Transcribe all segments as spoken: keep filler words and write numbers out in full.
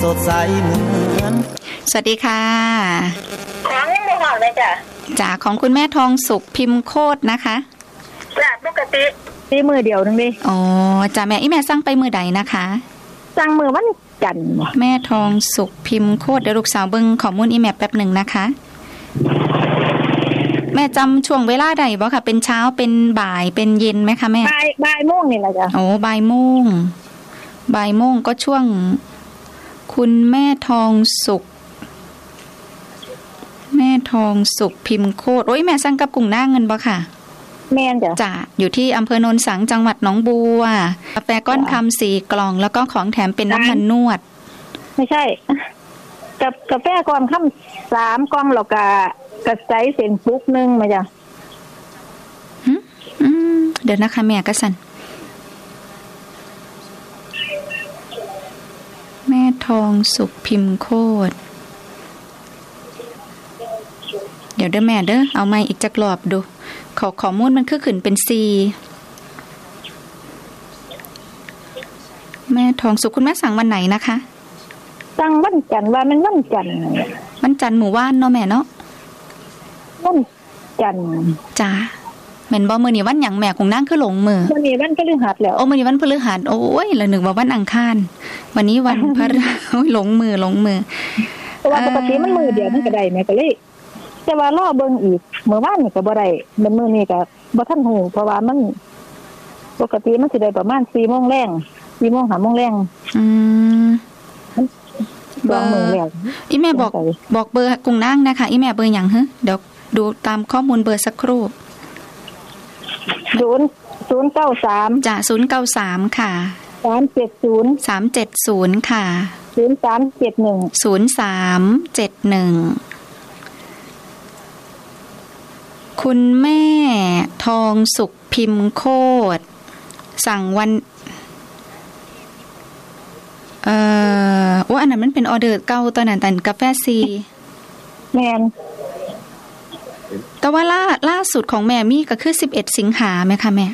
สดใสเหมือนสวัสดีค่ะของยังบ่หอมเลยจ้ะจ้าของคุณแม่ทองสุขพิมพ์โคตรนะคะจ้ะปกติตีมือเดียวนึงดิอ๋อจ้าแม่อีแม่สั่งไปมือใดนะคะสั่งมือวันจันทร์แม่ทองสุขพิมพ์โคตรเดี๋ยวลูกสาวเบิ่งข้อมูลอีแม่แป๊บหนึ่งนะคะแม่จำช่วงเวลาใดบ่ค่ะเป็นเช้าเป็นบ่ายเป็นเย็นไหมคะแม่บ่ายบ่ายโมงนี่แหละจ้ะโอ้บ่ายโมงบ่ายโมงก็ช่วงคุณแม่ทองสุขแม่ทองสุขพิมพ์โคตรโอ้ยแม่สั่งกับกุ้งหน้าเงินบ่ค่ะแม่นจ้ะจ้ะอยู่ที่อำเภอโนนสังจังหวัดหนองบัวกาแฟก้อนคำสี่กล่องแล้วก็ของแถมเป็นน้ำมันนวดไม่ใช่กับกาแฟก้อนคำสามกล่องแล้วก็กระไสเส้นปุ๊กนึงมาจ้ะอืมเดี๋ยวนะคะแม่ก็สั่นแม่ทองสุขพิมพ์โคตรเดี๋ยวเด้อแม่เด้อเอาไม้อีกจักรอบดูขอข้อมูลมันคือขึ้นเป็น C แม่ทองสุขคุณแม่สั่งวันไหนนะคะสั่งวันจันทร์ว่ามันวันจันทร์วันจันทร์หมู่บ้านเนาะแม่เนาะวันจันทร์จ้าแม่นบ่มื้อนี้วันหยังแม่คงนั่งคือหลงมือมื้อนี้วันพฤหัสแล้วโอ้มื้อนี้วันพฤหัสโอ้ยละนึกว่าวันอังคารวันนี้วันพฤหัสโอ้ยหลงมือหลงมือเพราะว่าปกติมันมือเดียวมันก็ได้แม่ก็เลยแต่ว่ารอเบิ่งอีกเมื่อวานนี่ก็บ่ได้มันมื้อนี้ก็บ่ทันฮู้เพราะว่ามันปกติมันสิได้ประมาณ สี่โมงแลง สี่โมง ห้าโมงแลงอืมเบอร์มือแล้วอีแม่บอกบอกเบอร์กุ้งนางนะคะอีแม่เบอร์หยังฮะเดี๋ยวดูตามข้อมูลเบอร์สักครู่ศูนย์ ศูนย์เก้าสามจ้ะศูนย์เก้าสามค่ะสามเจ็ดศูนย์สามเจ็ดศูนย์ค่ะศูนย์สามเจ็ดหนึ่งศูนย์สามเจ็ดหนึ่งคุณแม่ทองสุขพิมพ์โคตรสั่งวันเอ่อว่าอันนั้นมันเป็นออเดอร์เก่าตอนนั้นแต่กาแฟซีแม่นแต่ว่าล่าล่าสุดของแม่มีก็คือสิบเอ็ดสิงหาไหมคะแม่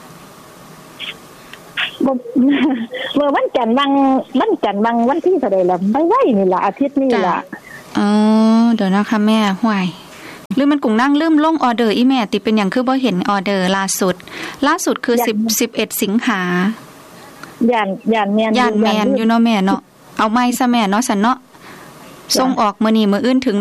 บ่เมื่อวันจันทร์บางวันจันทร์บางวันที่เท่าใดล่ะไม่ไว้นี่ล่ะอาทิตย์นี้ล่ะอ๋อเดี๋ยวนะคะแม่ห่วยหรือมันกุ้งนั่งลืมลงออเดอร์อีแม่ติเป็นหยังคือบ่เห็นออเดอร์ล่าสุดล่าสุดคือสิบ สิบเอ็ดสิงหาย่านย่านแม่นย่านแม่นอยู่เนาะแม่เนาะเอาไม้ซะแม่เนาะซั่นเนาะส่งออกมื้อนี้มื้ออื่นถึง